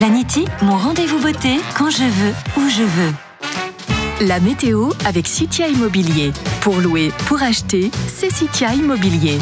Planity, mon rendez-vous beauté quand je veux, où je veux. La météo avec Citia Immobilier. Pour louer, pour acheter, c'est Citia Immobilier.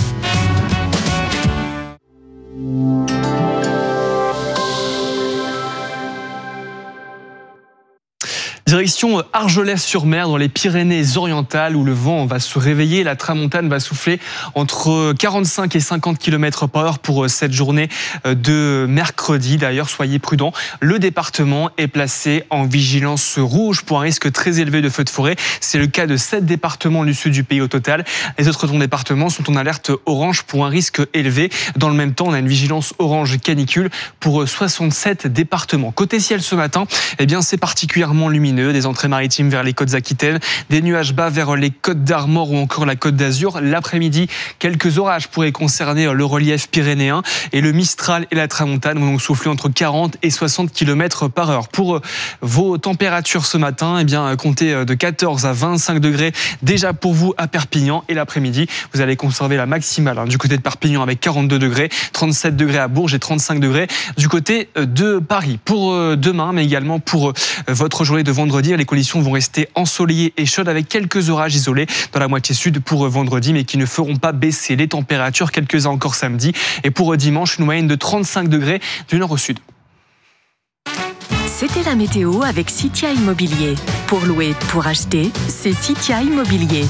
Direction Argelès-sur-Mer dans les Pyrénées-Orientales où le vent va se réveiller. La tramontane va souffler entre 45 et 50 km/h pour cette journée de mercredi. D'ailleurs, soyez prudents. Le département est placé en vigilance rouge pour un risque très élevé de feux de forêt. C'est le cas de 7 départements du sud du pays au total. Les autres départements sont en alerte orange pour un risque élevé. Dans le même temps, on a une vigilance orange canicule pour 67 départements. Côté ciel ce matin, c'est particulièrement lumineux. Des entrées maritimes vers les côtes aquitaines, des nuages bas vers les côtes d'Armor ou encore la côte d'Azur. L'après-midi, quelques orages pourraient concerner le relief pyrénéen et le Mistral et la tramontane vont donc souffler entre 40 et 60 km/h. Pour vos températures ce matin, comptez de 14 à 25 degrés déjà pour vous à Perpignan et l'après-midi, vous allez conserver la maximale du côté de Perpignan avec 42 degrés, 37 degrés à Bourges et 35 degrés du côté de Paris. Pour demain, mais également pour votre journée de vendredi, les conditions vont rester ensoleillées et chaudes avec quelques orages isolés dans la moitié sud pour vendredi, mais qui ne feront pas baisser les températures, quelques-uns encore samedi. Et pour dimanche, une moyenne de 35 degrés du nord au sud. C'était la météo avec Citia Immobilier. Pour louer, pour acheter, c'est Citia Immobilier.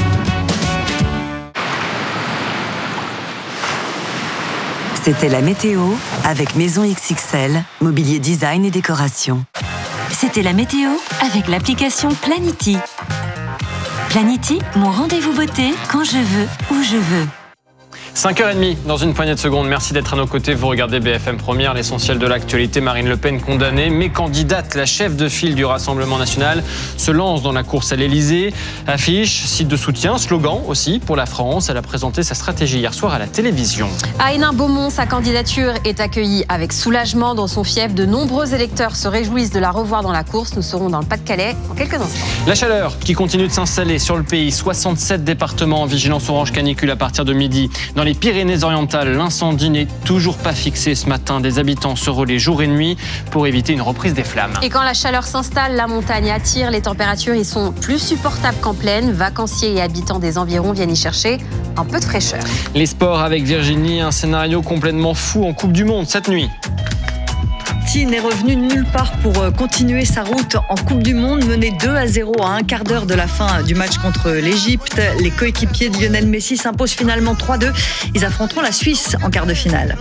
C'était la météo avec Maison XXL, mobilier design et décoration. C'était la météo avec l'application Planity. Planity, mon rendez-vous beauté quand je veux, où je veux. 5h30 dans une poignée de secondes. Merci d'être à nos côtés. Vous regardez BFM Première, l'essentiel de l'actualité. Marine Le Pen condamnée, mais candidate. La chef de file du Rassemblement national se lance dans la course à l'Elysée. Affiche, site de soutien, slogan aussi pour la France. Elle a présenté sa stratégie hier soir à la télévision. À Hénin-Beaumont, sa candidature est accueillie avec soulagement dans son fief. De nombreux électeurs se réjouissent de la revoir dans la course. Nous serons dans le Pas-de-Calais en quelques instants. La chaleur qui continue de s'installer sur le pays. 67 départements en vigilance orange canicule à partir de midi. Dans les Pyrénées-Orientales, l'incendie n'est toujours pas fixé ce matin. Des habitants se relaient jour et nuit pour éviter une reprise des flammes. Et quand la chaleur s'installe, la montagne attire. Les températures y sont plus supportables qu'en plaine. Vacanciers et habitants des environs viennent y chercher un peu de fraîcheur. Les sports avec Virginie, un scénario complètement fou en Coupe du Monde cette nuit. N'est revenu de nulle part pour continuer sa route en Coupe du Monde, mené 2-0 à un quart d'heure de la fin du match contre l'Égypte. Les coéquipiers de Lionel Messi s'imposent finalement 3-2. Ils affronteront la Suisse en quart de finale.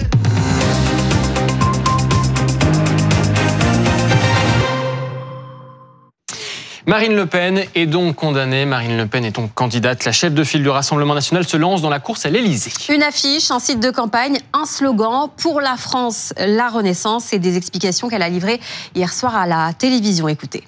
Marine Le Pen est donc condamnée. Marine Le Pen est donc candidate. La chef de file du Rassemblement national se lance dans la course à l'Elysée. Une affiche, un site de campagne, un slogan pour la France, la Renaissance et des explications qu'elle a livrées hier soir à la télévision. Écoutez.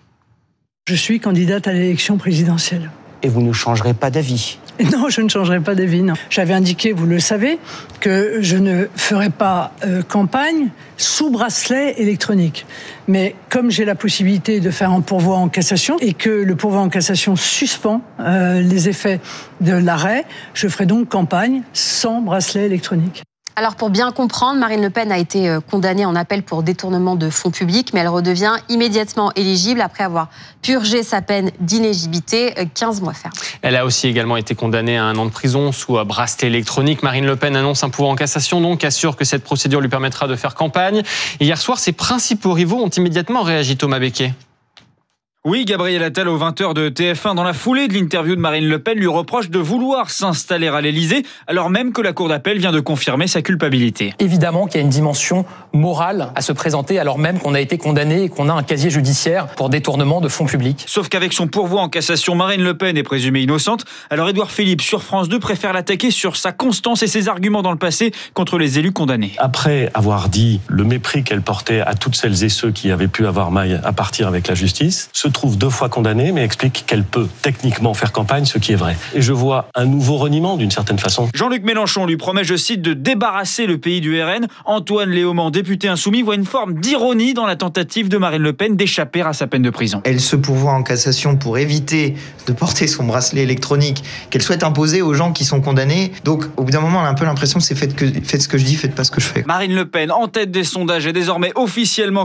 Je suis candidate à l'élection présidentielle. Et vous ne changerez pas d'avis? Non, je ne changerai pas d'avis, non. J'avais indiqué, vous le savez, que je ne ferai pas campagne sous bracelet électronique. Mais comme j'ai la possibilité de faire un pourvoi en cassation et que le pourvoi en cassation suspend les effets de l'arrêt, je ferai donc campagne sans bracelet électronique. Alors pour bien comprendre, Marine Le Pen a été condamnée en appel pour détournement de fonds publics, mais elle redevient immédiatement éligible après avoir purgé sa peine d'inéligibilité, 15 mois ferme. Elle a aussi également été condamnée à 1 an de prison sous bracelet électronique. Marine Le Pen annonce un pourvoi en cassation, donc assure que cette procédure lui permettra de faire campagne. Et hier soir, ses principaux rivaux ont immédiatement réagi, Thomas Becquet. Oui, Gabriel Attal, au 20h de TF1, dans la foulée de l'interview de Marine Le Pen, lui reproche de vouloir s'installer à l'Elysée, alors même que la Cour d'appel vient de confirmer sa culpabilité. Évidemment qu'il y a une dimension morale à se présenter, alors même qu'on a été condamné et qu'on a un casier judiciaire pour détournement de fonds publics. Sauf qu'avec son pourvoi en cassation, Marine Le Pen est présumée innocente. Alors Édouard Philippe, sur France 2, préfère l'attaquer sur sa constance et ses arguments dans le passé contre les élus condamnés. Après avoir dit le mépris qu'elle portait à toutes celles et ceux qui avaient pu avoir maille à partir avec la justice, se trouve 2 fois condamnée, mais explique qu'elle peut techniquement faire campagne, ce qui est vrai. Et je vois un nouveau reniement d'une certaine façon. Jean-Luc Mélenchon lui promet, je cite, de débarrasser le pays du RN. Antoine Léaumont, député insoumis, voit une forme d'ironie dans la tentative de Marine Le Pen d'échapper à sa peine de prison. Elle se pourvoit en cassation pour éviter de porter son bracelet électronique qu'elle souhaite imposer aux gens qui sont condamnés. Donc, au bout d'un moment, elle a un peu l'impression que c'est faites ce que je dis, faites pas ce que je fais. Marine Le Pen, en tête des sondages, est désormais officiellement